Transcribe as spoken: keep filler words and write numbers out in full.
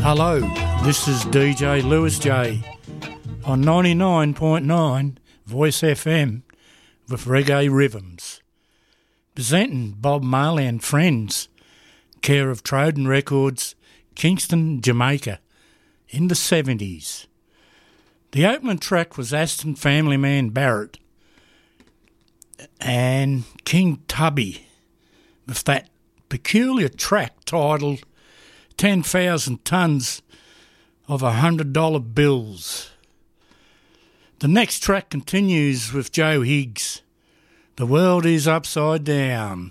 Hello, this is D J Lewis J on ninety-nine point nine Voice F M with Reggae Rhythms. Presenting Bob Marley and Friends, care of Troden Records, Kingston, Jamaica, in the seventies. The opening track was Aston Family Man Barrett and King Tubby with that peculiar track titled ten thousand Tons of one hundred dollar Bills. The next track continues with Joe Higgs. The World is Upside Down.